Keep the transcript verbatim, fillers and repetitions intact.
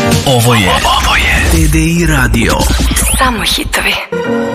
Ovo je, ovo je T D I radio. Samo hitovi.